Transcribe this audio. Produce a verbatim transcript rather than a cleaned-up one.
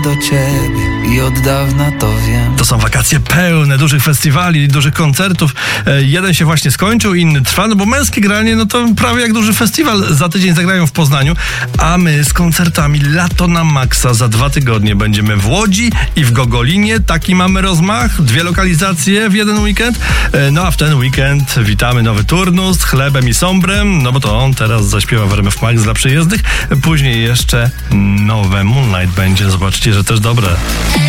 do ciebie i od dawna to wiem. To są wakacje pełne dużych festiwali, dużych koncertów. Jeden się właśnie skończył, inny trwa, no bo Męskie Granie, no to prawie jak duży festiwal. Za tydzień zagrają w Poznaniu, a my z koncertami Lato na Maksa za dwa tygodnie będziemy w Łodzi i w Gogolinie. Taki mamy rozmach, dwie lokalizacje w jeden weekend. No a w ten weekend witamy nowy turnus z Chlebem i Sombrem, no bo to on teraz zaśpiewa w R M F Max dla przyjezdnych. Później jeszcze nowe Moonlight będzie, zobaczcie, że też dobre.